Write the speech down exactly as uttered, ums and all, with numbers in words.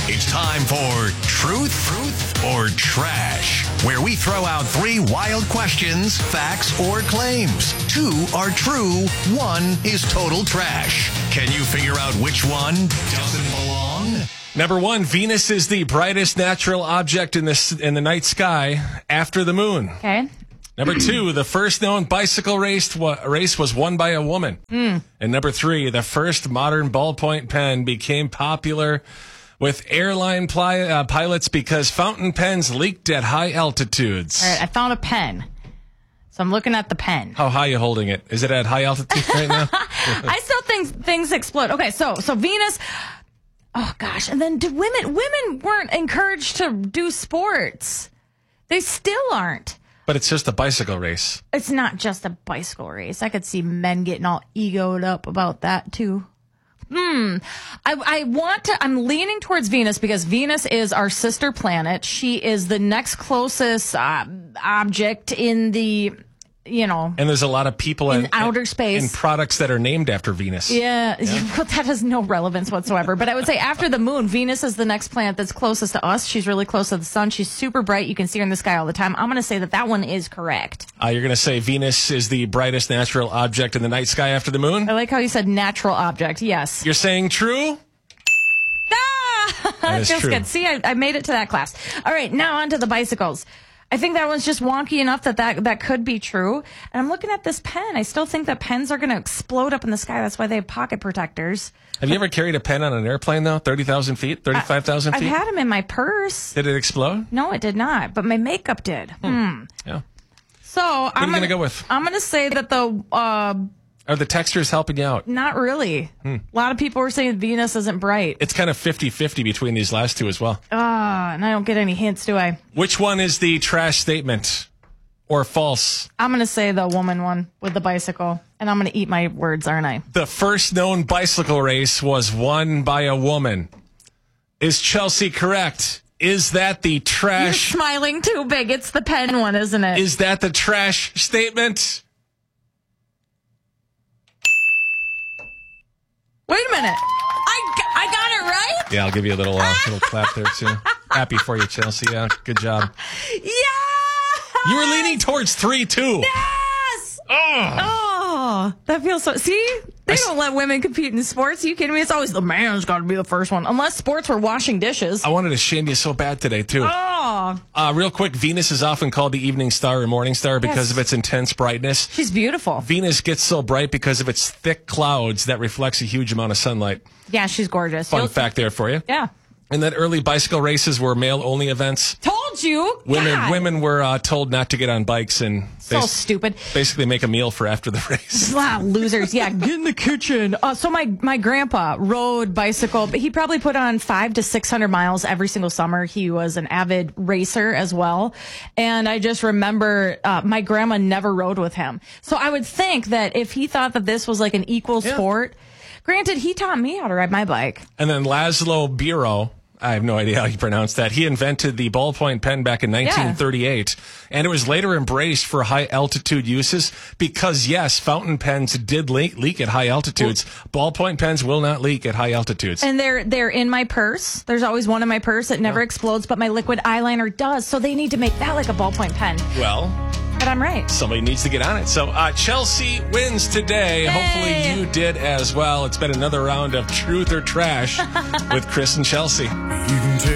It's time for Truth, Truth, or Trash, where we throw out three wild questions, facts, or claims. Two are true, one is total trash. Can you figure out which one doesn't belong? Number one, Venus is the brightest natural object in the, in the night sky after the moon. Okay. Number two, the first known bicycle race, race was won by a woman. Mm. And number three, the first modern ballpoint pen became popular with airline pli- uh, pilots because fountain pens leaked at high altitudes. All right, I found a pen. So I'm looking at the pen. How high are you holding it? Is it at high altitude right now? I still think things explode. Okay, so so Venus... Oh, gosh. And then do women... Women weren't encouraged to do sports. They still aren't. But it's just a bicycle race. It's not just a bicycle race. I could see men getting all egoed up about that, too. Hmm. I, I want to, I'm leaning towards Venus because Venus is our sister planet. She is the next closest uh, object in the, you know. And there's a lot of people in and, outer space. and products that are named after Venus. Yeah, yeah. Well, that has no relevance whatsoever. But I would say after the moon, Venus is the next planet that's closest to us. She's really close to the sun. She's super bright. You can see her in the sky all the time. I'm going to say that that one is correct. Uh, you're going to say Venus is the brightest natural object in the night sky after the moon? I like how you said natural object. Yes. You're saying true? Ah! That is Feels true. good. See, I, I made it to that class. All right, now on to the bicycles. I think that one's just wonky enough that that, that could be true. And I'm looking at this pen. I still think that pens are going to explode up in the sky. That's why they have pocket protectors. Have you ever carried a pen on an airplane, though? thirty thousand feet? thirty-five thousand feet? I've had them in my purse. Did it explode? No, it did not. But my makeup did. Hmm. hmm. Yeah. So What I'm are you going to go with? I'm going to say that the... Uh, Are the textures helping you out? not really. A lot of people were saying Venus isn't bright. It's kind of fifty-fifty between these last two as well. Ah, and I don't get any hints, do I? Which one is the trash statement or false? I'm going to say the woman one with the bicycle. And I'm going to eat my words, aren't I? The first known bicycle race was won by a woman. Is Chelsea correct? Is that the You're trash? smiling too big. It's the pen one, isn't it? Is that the trash statement? Wait a minute. I, g- I got it right? Yeah, I'll give you a little uh, little clap there too. Happy for you, Chelsea. Yeah, good job. Yeah! You were leaning towards three too. Yes! Oh. Oh, that feels so... See? They I don't let women compete in sports. Are you kidding me? It's always the man's got to be the first one. Unless sports were washing dishes. I wanted to shame you so bad today too. Oh, Uh, real quick, Venus is often called the evening star or morning star because Yes. of its intense brightness. she's beautiful. Venus gets so bright because of its thick clouds that reflects a huge amount of sunlight. Yeah, she's gorgeous. Fun You'll- fact there for you. Yeah. And that early bicycle races were male-only events. Told you. Women God. women were uh, told not to get on bikes and So bas- stupid. basically make a meal for after the race. Wow, losers. Yeah, get in the kitchen. Uh, so my, my grandpa rode bicycle, but he probably put on five to six hundred miles every single summer. He was an avid racer as well. And I just remember, uh, my grandma never rode with him. So I would think that if he thought that this was like an equal Yeah. sport, granted, he taught me how to ride my bike. And then Laszlo Biro, I have no idea how you pronounce that. He invented the ballpoint pen back in nineteen thirty-eight, and it was later embraced for high altitude uses because, yes, fountain pens did leak, leak at high altitudes. Ballpoint pens will not leak at high altitudes. And they're they're in my purse. There's always one in my purse. It never explodes, but my liquid eyeliner does. So they need to make that like a ballpoint pen. Well, But I'm right. somebody needs to get on it. So uh, Chelsea wins today. Hey. Hopefully you did as well. It's been another round of Truth or Trash with Chris and Chelsea. You can take